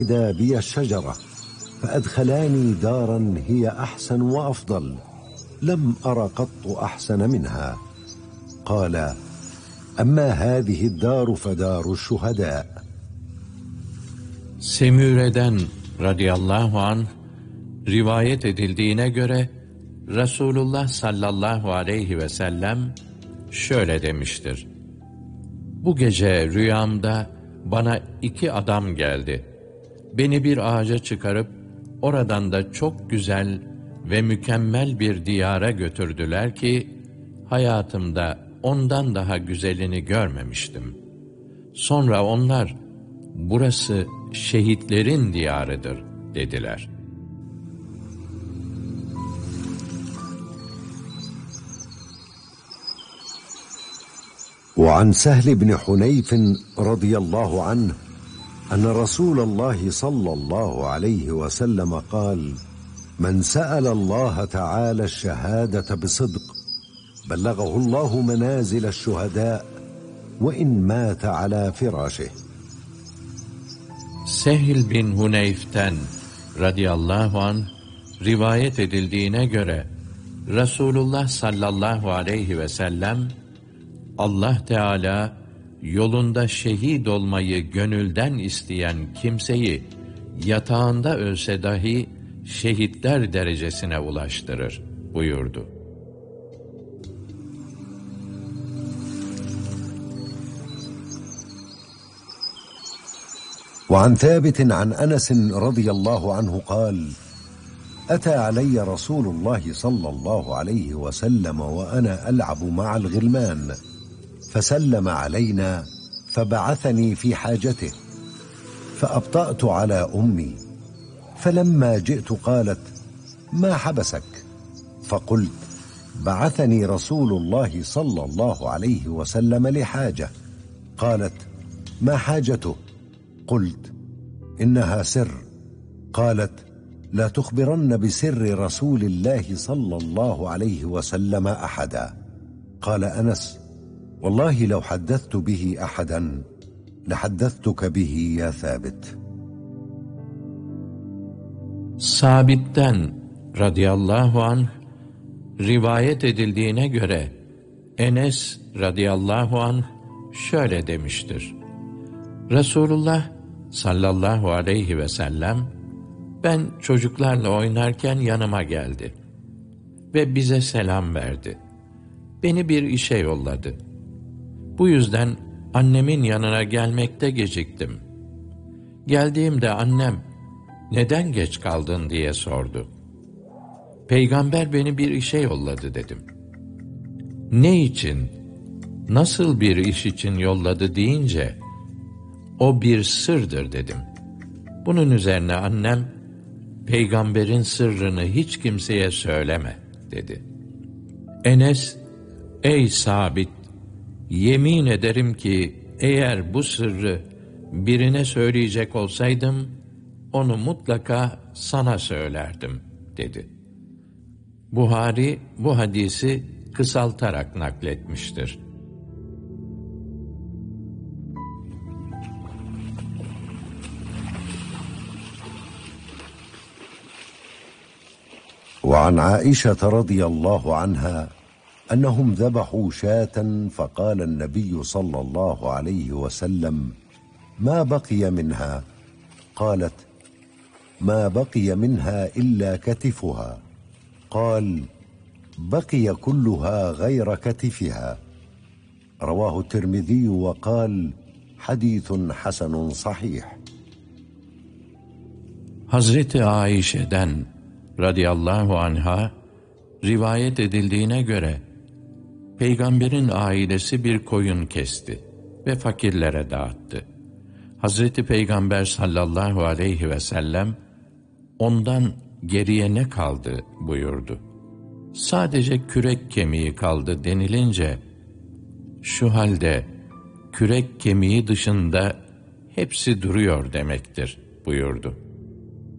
بي الشجرة فأدخلاني دارا هي أحسن وأفضل لم أر قط أحسن منها. قال: أما هذه الدار فدار الشهداء. Semüre'den radıyallahu anh rivayet edildiğine göre Resulullah sallallahu aleyhi ve sellem şöyle demiştir: Bu gece rüyamda bana 2 adam geldi. Beni bir ağaca çıkarıp oradan da çok güzel ve mükemmel bir diyara götürdüler ki hayatımda ondan daha güzelini görmemiştim. Sonra onlar, burası şehitlerin diyarıdır dediler. وعن سهل بن حنيف رضي الله عنه أن رسول الله صلى الله عليه وسلم قال: من سأل الله تعالى الشهادة بصدق بلغه الله منازل الشهداء وإن مات على فراشه. Sehl bin Huneyf'ten radıyallahu anh rivayet edildiğine göre Resulullah sallallahu aleyhi ve sellem, Allah Teala yolunda şehit olmayı gönülden isteyen kimseyi yatağında ölse dahi şehitler derecesine ulaştırır buyurdu. وعن ثابت عن أنس رضي الله عنه قال: أتى علي رسول الله صلى الله عليه وسلم وأنا ألعب مع الغلمان فسلم علينا فبعثني في حاجته فأبطأت على أمي فلما جئت قالت: ما حبسك؟ فقلت: بعثني رسول الله صلى الله عليه وسلم لحاجة. قالت: ما حاجته؟ قلت: إنها سر. قالت: لا تخبرن بسر رسول الله صلى الله عليه وسلم أحدا. قال أنس: والله لو حدثت به أحدا لحدثتك به يا ثابت. Sabit'ten radıyallahu anh rivayet edildiğine göre Enes radıyallahu anh şöyle demiştir: Resulullah sallallahu aleyhi ve sellem, ben çocuklarla oynarken yanıma geldi ve bize selam verdi. Beni bir işe yolladı. Bu yüzden annemin yanına gelmekte geciktim. Geldiğimde annem, neden geç kaldın diye sordu. Peygamber beni bir işe yolladı dedim. Ne için, nasıl bir iş için yolladı deyince, o bir sırdır dedim. Bunun üzerine annem, Peygamberin sırrını hiç kimseye söyleme dedi. Enes, ey Sabit, yemin ederim ki eğer bu sırrı birine söyleyecek olsaydım, onu mutlaka sana söylerdim dedi. Buhari bu hadisi kısaltarak nakletmiştir. وعن عائشة رضي الله عنها أنهم ذبحوا شاة فقال النبي صلى الله عليه وسلم: ما بقي منها؟ قالت: ما بقي منها إلا كتفها. قال: بقي كلها غير كتفها. رواه الترمذي وقال: حديث حسن صحيح. Hazreti Ayşe'den radıyallahu anha rivayet edildiğine göre Peygamberin ailesi bir koyun kesti ve fakirlere dağıttı. Hazreti Peygamber sallallahu aleyhi ve sellem ondan geriye ne kaldı buyurdu. Sadece kürek kemiği kaldı denilince, şu halde kürek kemiği dışında hepsi duruyor demektir buyurdu.